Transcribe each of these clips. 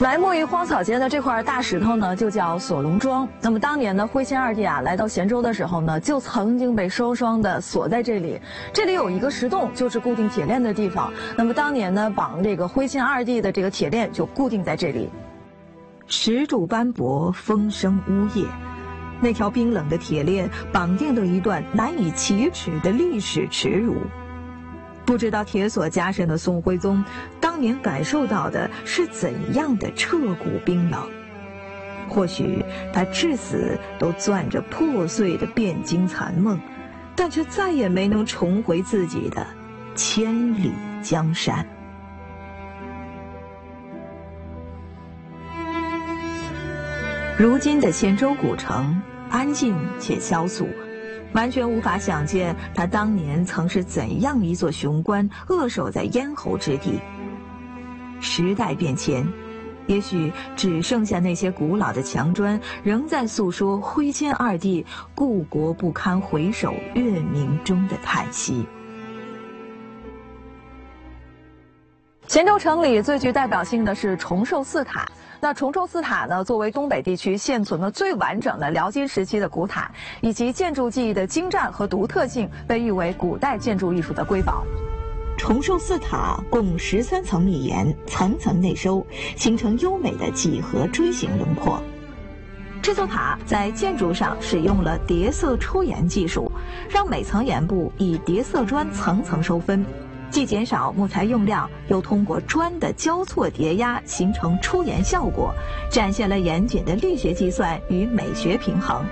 埋没于荒草间的这块大石头呢，就叫锁龙庄。那么当年呢，徽钦二帝啊来到咸州的时候呢，就曾经被双双的锁在这里。这里有一个石洞，就是固定铁链的地方。那么当年呢，绑这个徽钦二帝的这个铁链就固定在这里。石柱斑驳，风声呜咽，那条冰冷的铁链绑定了一段难以启齿的历史耻辱。不知道铁锁加身的宋徽宗当年感受到的是怎样的彻骨冰冷，或许他至死都攥着破碎的汴京残梦，但却再也没能重回自己的千里江山。如今的咸州古城安静且萧肃，完全无法想见它当年曾是怎样一座雄关扼守在咽喉之地。时代变迁，也许只剩下那些古老的墙砖仍在诉说徽钦二帝故国不堪回首月明中的叹息。咸州城里最具代表性的是崇寿寺塔。那崇寿寺塔呢，作为东北地区现存的最完整的辽金时期的古塔，以及建筑技艺的精湛和独特性，被誉为古代建筑艺术的瑰宝。崇寿寺塔共13层密檐，层层内收，形成优美的几何锥形轮廓。这座塔在建筑上使用了叠色出檐技术，让每层檐部以叠色砖层层收分，既减少木材用量，又通过砖的交错叠压形成出檐效果，展现了严谨的力学计算与美学平衡。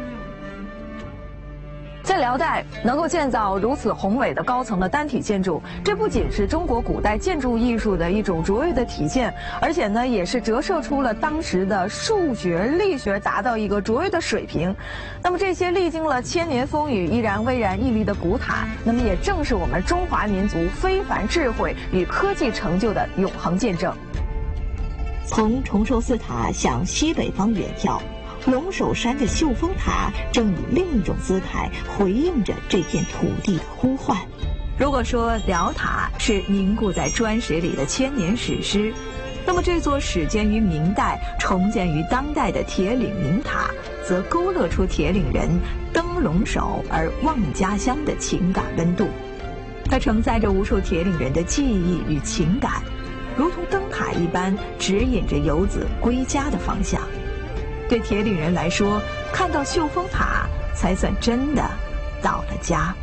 在辽代能够建造如此宏伟的高层的单体建筑，这不仅是中国古代建筑艺术的一种卓越的体现，而且呢，也是折射出了当时的数学、力学达到一个卓越的水平。那么这些历经了千年风雨依然巍然屹立的古塔，那么也正是我们中华民族非凡智慧与科技成就的永恒见证。从崇寿寺塔向西北方远眺，龙首山的秀峰塔正以另一种姿态回应着这片土地的呼唤。如果说辽塔是凝固在砖石里的千年史诗，那么这座始建于明代、重建于当代的铁岭明塔，则勾勒出铁岭人登龙首而望家乡的情感温度。它承载着无数铁岭人的记忆与情感，如同灯塔一般，指引着游子归家的方向。对铁岭人来说，看到秀峰塔才算真的到了家。